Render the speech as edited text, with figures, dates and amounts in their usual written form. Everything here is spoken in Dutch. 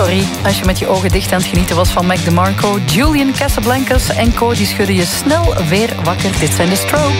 Sorry, als je met je ogen dicht aan het genieten was van Mac DeMarco, Julian Casablancas en co, die schudden je snel weer wakker. Dit zijn de Strokes.